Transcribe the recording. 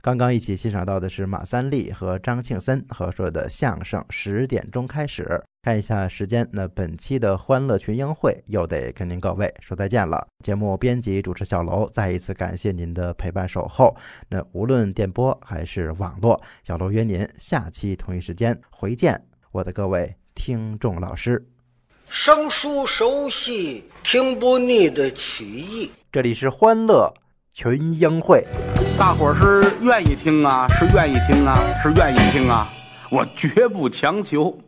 刚刚一起欣赏到的是马三立和张庆森合说的相声10点钟开始。看一下时间，那本期的欢乐群英会又得跟您各位说再见了。节目编辑主持小楼再一次感谢您的陪伴守候。那无论电波还是网络，小楼约您下期同一时间回见，我的各位听众老师。 生疏熟悉，听不腻的曲艺。 这里是欢乐群英会， 大伙儿是愿意听啊，是愿意听啊，是愿意听啊，我绝不强求。